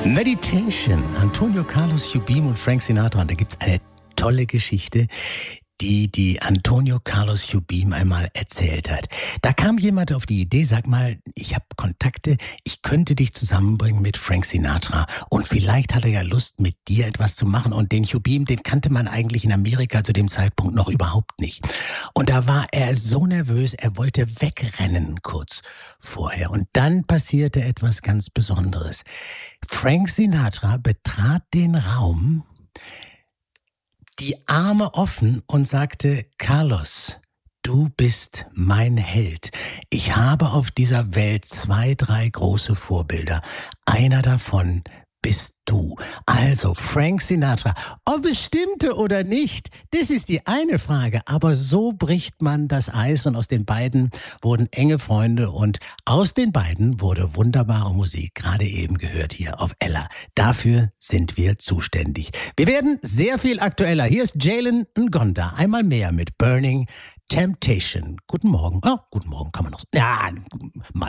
Meditation, Antonio Carlos Jobim und Frank Sinatra. Und da gibt's eine tolle Geschichte, die Antonio Carlos Jobim einmal erzählt hat. Da kam jemand auf die Idee, sag mal, ich habe Kontakte, ich könnte dich zusammenbringen mit Frank Sinatra und vielleicht hat er ja Lust, mit dir etwas zu machen. Und den Jobim, den kannte man eigentlich in Amerika zu dem Zeitpunkt noch überhaupt nicht. Und da war er so nervös, er wollte wegrennen kurz vorher. Und dann passierte etwas ganz Besonderes. Frank Sinatra betrat den Raum, die Arme offen und sagte, Carlos, du bist mein Held. Ich habe auf dieser Welt 2, 3 große Vorbilder. Einer davon bist du. Also Frank Sinatra, ob es stimmte oder nicht, das ist die eine Frage. Aber so bricht man das Eis und aus den beiden wurden enge Freunde und aus den beiden wurde wunderbare Musik, gerade eben gehört hier auf Ella. Dafür sind wir zuständig. Wir werden sehr viel aktueller. Hier ist Jalen Ngonda, einmal mehr mit Burning Temptation. Guten Morgen. Oh, guten Morgen kann man noch sagen. Ja, mal